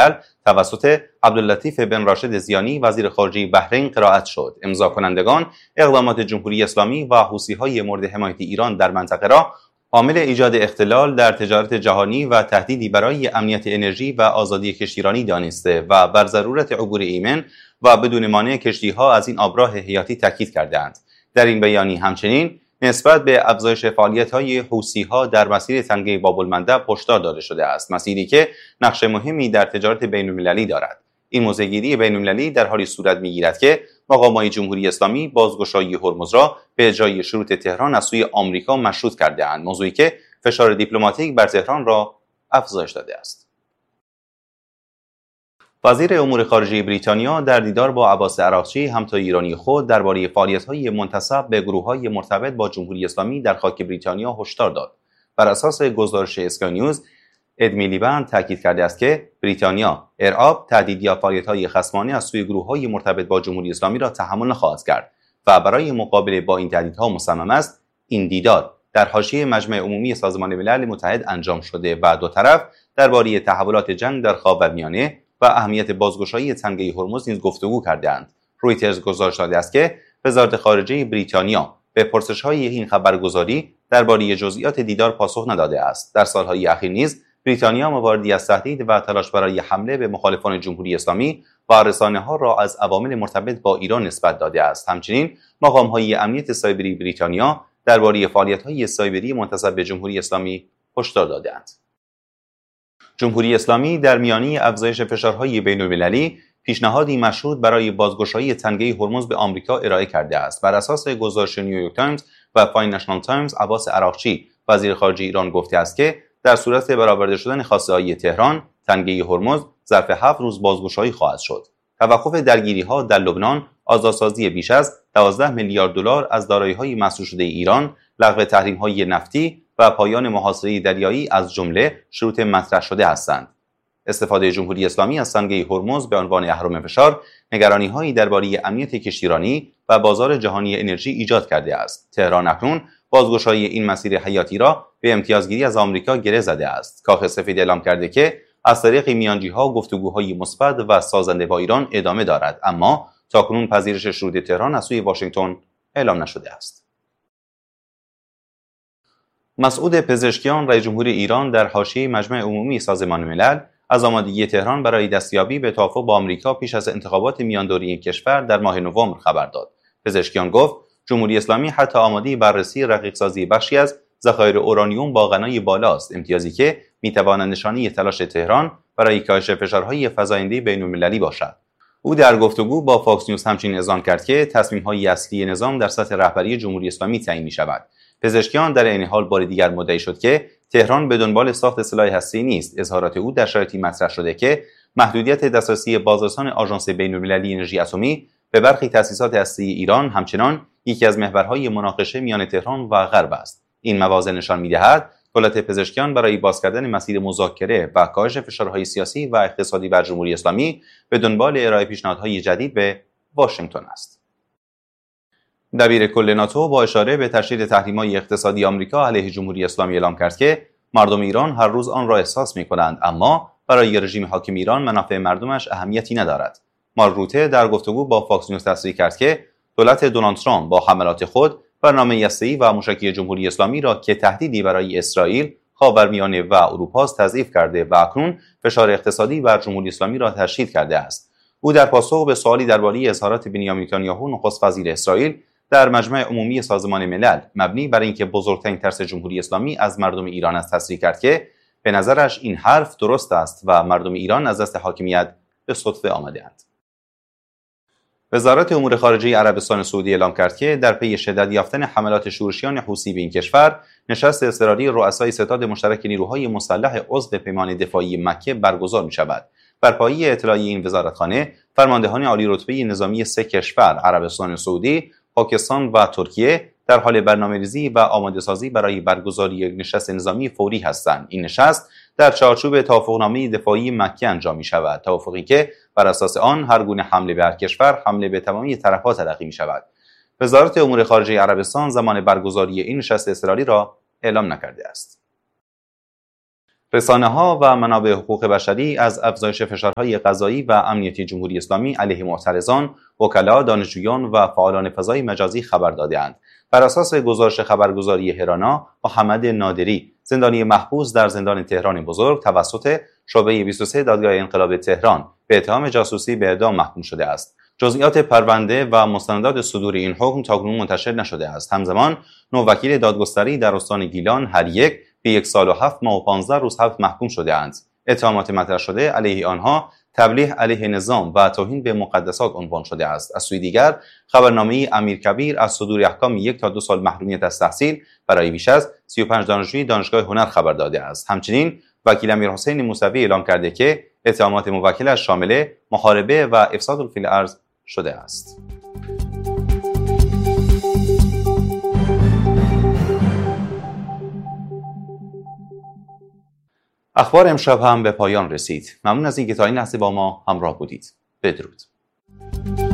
ملل توسط عبداللطیف بن راشد زیانی وزیر خارجه بحرین قرائت شد. امضا کنندگان اقدامات جمهوری اسلامی و حوثی‌های مورد حمایت ایران در منطقه را عامل ایجاد اختلال در تجارت جهانی و تهدیدی برای امنیت انرژی و آزادی کشتیرانی دانسته و بر ضرورت عبور ایمن و بدون مانع کشتی‌ها از این آبراه حیاتی تاکید کردند. در این بیانیه همچنین نسبت به افزایش فعالیت‌های حوثی‌ها در مسیر تنگه باب‌المندب هشدار داده شده است، مسیری که نقش مهمی در تجارت بین‌المللی دارد. این موضع‌گیری بین‌المللی در حالی صورت می‌گیرد که مقامات جمهوری اسلامی بازگشایی هرمز را به اجرای شروط تهران از سوی آمریکا مشروط کرده‌اند، موضوعی که فشار دیپلماتیک بر تهران را افزایش داده است. وزیر امور خارجه بریتانیا در دیدار با عباس عراقچی همتای ایرانی خود درباره فعالیت‌های منتسب به گروه‌های مرتبط با جمهوری اسلامی در خاک بریتانیا هشدار داد. بر اساس گزارش اسکای نیوز، اد میلیبند تاکید کرده است که بریتانیا ارعاب، تهدید یا فعالیت‌های خصمانه از سوی گروه‌های مرتبط با جمهوری اسلامی را تحمل نخواهد کرد و برای مقابله با این تهدیدها مصمم است این دیدار در حاشیه مجمع عمومی سازمان ملل متحد انجام شده و دو طرف درباره تحولات جنگ در خاورمیانه و اهمیت بازگشایی تنگه هرمز نیز گفتگو کرده‌اند. رویترز گزارش داده است که وزارت خارجه بریتانیا به پرسش‌های این خبرگزاری درباره جزئیات دیدار پاسخ نداده است. در سال‌های اخیر نیز بریتانیا مواردی از تهدید و تلاش برای حمله به مخالفان جمهوری اسلامی و رسانه‌ها را از عوامل مرتبط با ایران نسبت داده است. همچنین مقام‌های امنیت سایبری بریتانیا درباره فعالیت‌های سایبری منتسب به جمهوری اسلامی هشدار داده‌اند. جمهوری اسلامی در میانه افزایش فشارهای بین‌المللی پیشنهادی مشروط برای بازگشایی تنگه هرمز به آمریکا ارائه کرده است. بر اساس گزارش نیویورک تایمز و فاینانشال تایمز، عباس عراقچی وزیر خارجه ایران گفته است که در صورت برآورده شدن خواسته‌های تهران، تنگه هرمز ظرف 7 روز بازگشایی خواهد شد. توقف درگیری‌ها در لبنان، آزادسازی بیش از 12 میلیارد دلار از دارایی‌های مسدود شده ایران، لغو تحریم‌های نفتی و پایان محاصره دریایی از جمله شروط مطرح شده هستند. استفاده جمهوری اسلامی از تنگه هرمز به عنوان اهرم فشار، نگرانی‌هایی درباره امنیت کشتیرانی و بازار جهانی انرژی ایجاد کرده است. تهران اکنون بازگشایی این مسیر حیاتی را به امتیازگیری از آمریکا گره زده است. کاخ سفید اعلام کرده که از طریق میانجی‌ها گفتگوهای مثبت و سازنده با ایران ادامه دارد، اما تاکنون پذیرش شروط تهران از سوی واشنگتن اعلام نشده است. مسعود پزشکیان رئیس جمهور ایران در حاشیه مجمع عمومی سازمان ملل از آمادگی تهران برای دستیابی به توافق با آمریکا پیش از انتخابات میاندوری این کشور در ماه نوامبر خبر داد. پزشکیان گفت جمهوری اسلامی حتی آماده بررسی رقیق‌سازی بخشی از ذخایر اورانیوم با غنای بالاست، امتیازی که میتواند نشانه تلاش تهران برای کاهش فشارهای فزاینده بین‌المللی باشد. او در گفتگو با فاکس نیوز همچنین اذعان کرد که تصمیم‌های اصلی نظام در سطح رهبری جمهوری اسلامی تعیین می‌شود. پزشکیان در این حال بار دیگر مدعی شد که تهران به دنبال ساخت سلاح هسته‌ای نیست. اظهارات او در شرایطی مطرح شده که محدودیت دسترسی بازرسان آژانس بین‌المللی انرژی اتمی به برخی تأسیسات هسته‌ای ایران همچنان یکی از محورهای مناقشه میان تهران و غرب است. این مواضع نشان می‌دهد دولت پزشکیان برای باز کردن مسیر مذاکره و کاهش فشارهای سیاسی و اقتصادی بر جمهوری اسلامی به دنبال ارائه پیشنهادهای جدید به واشنگتن است. دبیر کل ناتو با اشاره به تشدید تحریم‌های اقتصادی آمریکا علیه جمهوری اسلامی اعلام کرد که مردم ایران هر روز آن را احساس می‌کنند، اما برای رژیم حاکم ایران منافع مردمش اهمیتی ندارد. مارک روته در گفتگو با فاکس نیوز تصریح کرد که دولت دونالد ترامپ با حملات خود برنامه هسته‌ای و موشکی جمهوری اسلامی را که تهدیدی برای اسرائیل، خاورمیانه و اروپا تضعیف کرده و اکنون فشار اقتصادی بر جمهوری اسلامی را تشدید کرده است. او در پاسخ به سوالی درباره اظهارات بنیامین نتانیاهو نخست وزیر اسرائیل در مجمع عمومی سازمان ملل مبنی بر اینکه بزرگترین ترس جمهوری اسلامی از مردم ایران است تصریح کرد که به نظرش این حرف درست است و مردم ایران از دست حاکمیت به صدفه آمده‌اند. وزارت امور خارجه عربستان سعودی اعلام کرد که در پی شدت یافتن حملات شورشیان حوثی به این کشور، نشست اضطراری رؤسای ستاد مشترک نیروهای مسلح عضو پیمان دفاعی مکه برگزار می‌شود. بر پایه اطلاعیه این وزارتخانه، فرماندهان عالی رتبه نظامی سه کشور عربستان سعودی، پاکستان و ترکیه در حال برنامه‌ریزی و آماده‌سازی برای برگزاری یک نشست نظامی فوری هستند. این نشست در چارچوب توافقنامه دفاعی مکه انجام می‌شود، توافقی که بر اساس آن هر گونه حمله به هر کشور حمله به تمامی طرف‌ها تلقی می‌شود. وزارت امور خارجه عربستان زمان برگزاری این نشست اضطراری را اعلام نکرده است. رسانه‌ها و منابع حقوق بشری از افزایش فشارهای قضایی و امنیتی جمهوری اسلامی علیه معترضان، وکلا، دانشجویان و فعالان فضای مجازی خبر داده‌اند. بر اساس گزارش خبرگزاری هرانا، محمد نادری، زندانی محبوس در زندان تهران بزرگ توسط شعبه 23 دادگاه انقلاب تهران به اتهام جاسوسی به اعدام محکوم شده است. جزئیات پرونده و مستندات صدور این حکم تاکنون منتشر نشده است. همزمان نووکیل دادگستری در استان گیلان هر یک به 1 سال و 7 ماه و 15 روز حبس محکوم شده اند. اتهامات مطرح شده علیه آنها تبلیغ علیه نظام و توهین به مقدسات عنوان شده است. از سوی دیگر خبرنامه امیرکبیر از صدور احکام 1 تا 2 سال محرومیت از تحصیل برای بیش از 35 دانشجوی دانشگاه هنر خبر داده است. همچنین وکیل امیرحسین موسوی اعلام کرده که اتهامات موکلش شامل محاربه و افساد فی الارض شده است. اخبار امشب هم به پایان رسید. ممنون از اینکه تا این لحظه با ما همراه بودید. بدرود.